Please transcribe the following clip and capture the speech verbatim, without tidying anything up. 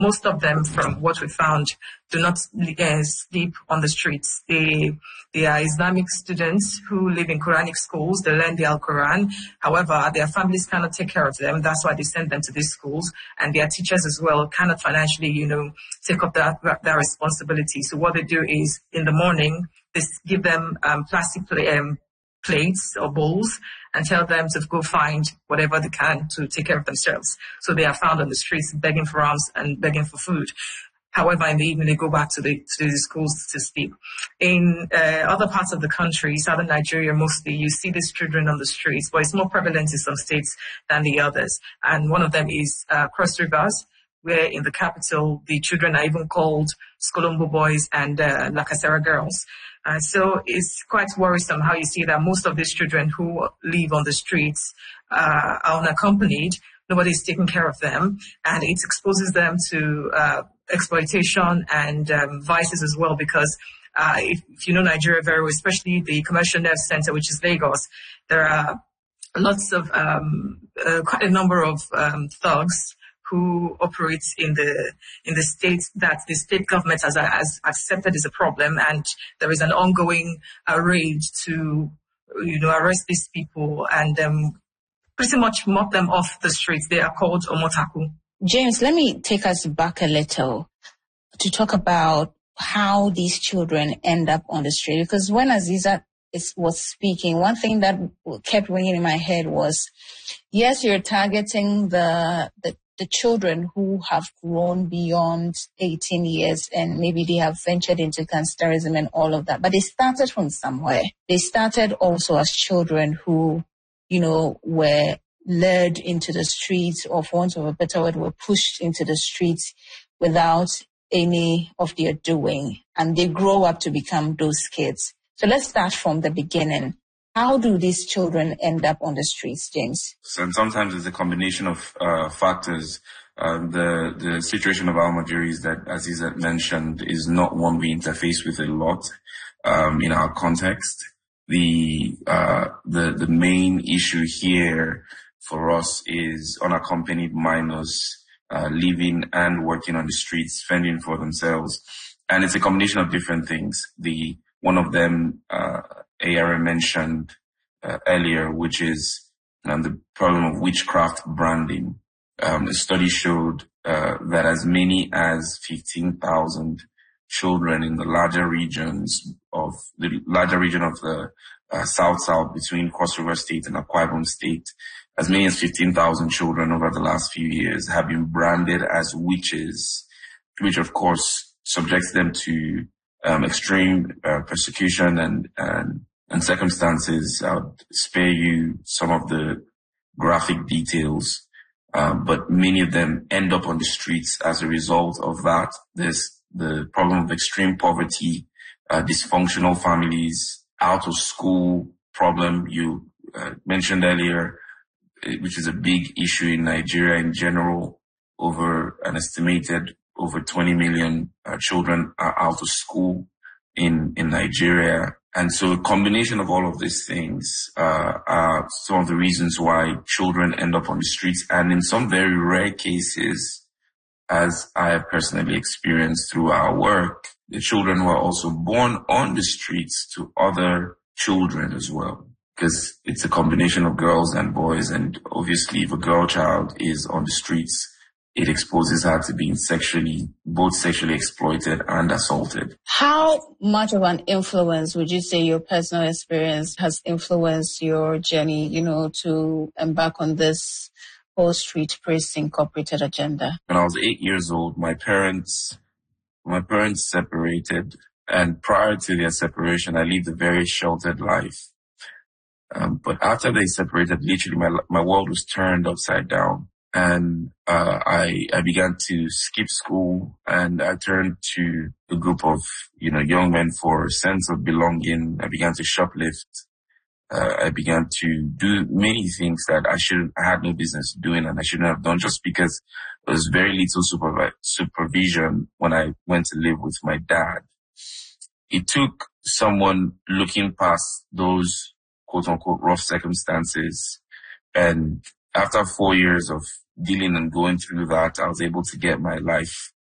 most of them, from what we found, do not uh, sleep on the streets. They they are Islamic students who live in Quranic schools. They learn the Al-Quran. However, their families cannot take care of them. That's why they send them to these schools. And their teachers as well cannot financially, you know, take up that, that responsibility. So what they do is, in the morning, they give them um, plastic play, um, plates or bowls and tell them to go find whatever they can to take care of themselves. So they are found on the streets begging for alms and begging for food. However, in the evening, they go back to the, to the schools to sleep. In uh, other parts of the country, southern Nigeria mostly, you see these children on the streets, but it's more prevalent in some states than the others. And one of them is uh, Cross Rivers, where in the capital, the children are even called Skolombo boys and uh, Lakasera girls. Uh, so it's quite worrisome how you see that most of these children who live on the streets uh, are unaccompanied. Nobody is taking care of them, and it exposes them to uh, exploitation and um, vices as well, because uh, if, if you know Nigeria very well, especially the Commercial Nerve Center, which is Lagos, there are lots of, um, uh, quite a number of um, thugs who operates in the in the state that the state government has, has accepted is a problem, and there is an ongoing uh, raid to, you know, arrest these people and um, pretty much mop them off the streets. They are called Omotaku. James, let me take us back a little to talk about how these children end up on the street. Because when Aziza is, was speaking, one thing that kept ringing in my head was, yes, you're targeting the the the children who have grown beyond eighteen years and maybe they have ventured into gangsterism and all of that. But they started from somewhere. They started also as children who, you know, were lured into the streets, or for want of a better word, were pushed into the streets without any of their doing. And they grow up to become those kids. So let's start from the beginning. How do these children end up on the streets, James? And sometimes it's a combination of uh, factors. Um, the the situation of Almajiris that Aziza mentioned is not one we interface with a lot um, in our context. The uh, the the main issue here for us is unaccompanied minors uh, living and working on the streets, fending for themselves, and it's a combination of different things. The one of them. Uh, A R M mentioned uh, earlier, which is um, the problem of witchcraft branding. Um, a study showed uh, that as many as fifteen thousand children in the larger regions of the larger region of the uh, South-South between Cross River State and Akwa Ibom State, as many as fifteen thousand children over the last few years have been branded as witches, which of course subjects them to um, extreme uh, persecution and, and and circumstances. I'll spare you some of the graphic details, um, but many of them end up on the streets as a result of that. There's the problem of extreme poverty, uh, dysfunctional families, out of school problem you uh, mentioned earlier, which is a big issue in Nigeria in general. Over an estimated over twenty million uh, children are out of school in, in Nigeria. And so a combination of all of these things uh, are some of the reasons why children end up on the streets. And in some very rare cases, as I have personally experienced through our work, the children were also born on the streets to other children as well. Because it's a combination of girls and boys. And obviously, if a girl child is on the streets, it exposes her to being sexually, both sexually exploited and assaulted. How much of an influence would you say your personal experience has influenced your journey, you know, to embark on this whole street praise incorporated agenda? When I was eight years old, my parents, my parents separated, and prior to their separation, I lived a very sheltered life. Um, but after they separated, literally my my world was turned upside down. And uh, I I began to skip school, and I turned to a group of, you know, young men for a sense of belonging. I began to shoplift. Uh, I began to do many things that I shouldn't, I had no business doing, and I shouldn't have done, just because there was very little supervi- supervision when I went to live with my dad. It took someone looking past those quote unquote rough circumstances, and after four years of dealing and going through that, I was able to get my life